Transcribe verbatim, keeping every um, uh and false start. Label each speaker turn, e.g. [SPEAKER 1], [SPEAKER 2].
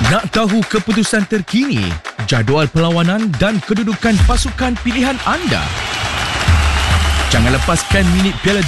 [SPEAKER 1] Nak tahu keputusan terkini, jadual perlawanan dan kedudukan pasukan pilihan anda? Jangan lepaskan minit Piala